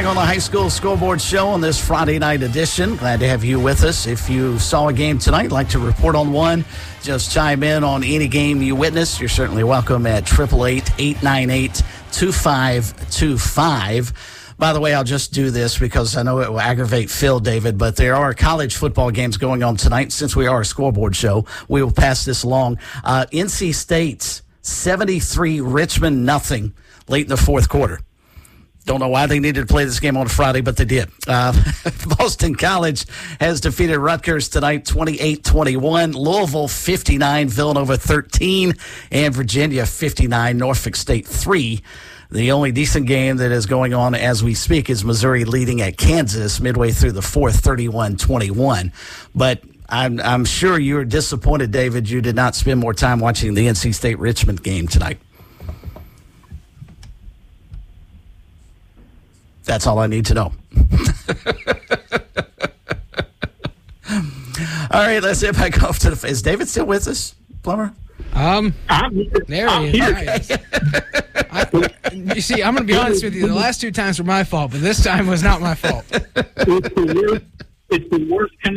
back on the High School Scoreboard Show on this Friday night edition. Glad to have you with us. If you saw a game tonight, like to report on one, just chime in on any game you witnessed. You're certainly welcome at 888-898-2525. By the way, I'll just do this because I know it will aggravate Phil, David, but there are college football games going on tonight. Since we are a scoreboard show, we will pass this along. NC State's 73, Richmond nothing late in the fourth quarter. Don't know why they needed to play this game on Friday, but they did. Boston College has defeated Rutgers tonight 28-21. Louisville 59, Villanova 13, and Virginia 59, Norfolk State 3. The only decent game that is going on as we speak is Missouri leading at Kansas midway through the fourth, 31-21. But I'm sure you're disappointed, David, you did not spend more time watching the NC State-Richmond game tonight. That's all I need to know. All right, let's get back off to the... Is David still with us, Plummer? There he is. You see, I'm going to be honest with you. The last two times were my fault, but this time was not my fault. It's the worst